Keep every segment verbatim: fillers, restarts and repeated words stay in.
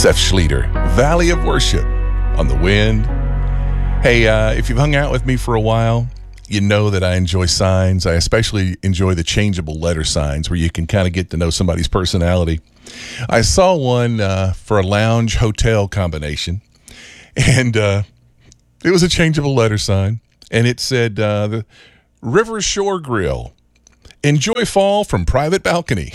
Seth Schlueter, Valley of Worship on the Wind. Hey, uh, if you've hung out with me for a while, you know that I enjoy signs. I especially enjoy the changeable letter signs where you can kind of get to know somebody's personality. I saw one uh, for a lounge hotel combination, and uh, it was a changeable letter sign, and it said, uh, the River Shore Grill, enjoy fall from private balcony.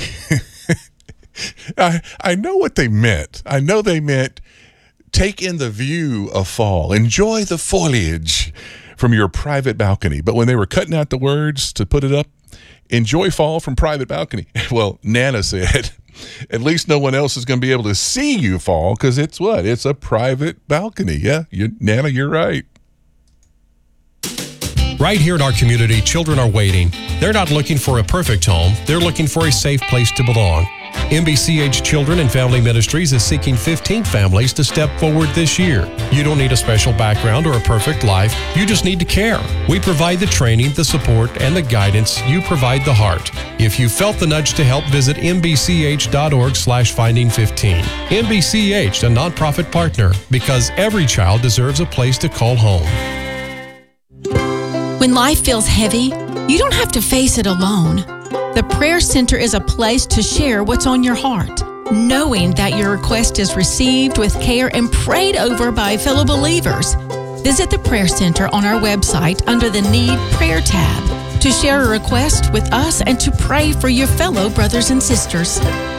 I I know what they meant. I know they meant take in the view of fall. Enjoy the foliage from your private balcony. But when they were cutting out the words to put it up, enjoy fall from private balcony. Well, Nana said, at least no one else is going to be able to see you fall because it's what? It's a private balcony. Yeah, you, Nana, you're right. Right here in our community, children are waiting. They're not looking for a perfect home. They're looking for a safe place to belong. M B C H Children and Family Ministries is seeking fifteen families to step forward this year. You don't need a special background or a perfect life. You just need to care. We provide the training, the support, and the guidance. You provide the heart. If you felt the nudge to help, visit m b c h dot org slash finding fifteen. M B C H, a nonprofit partner, because every child deserves a place to call home. When life feels heavy, you don't have to face it alone. The Prayer Center is a place to share what's on your heart, knowing that your request is received with care and prayed over by fellow believers. Visit the Prayer Center on our website under the Need Prayer tab to share a request with us and to pray for your fellow brothers and sisters.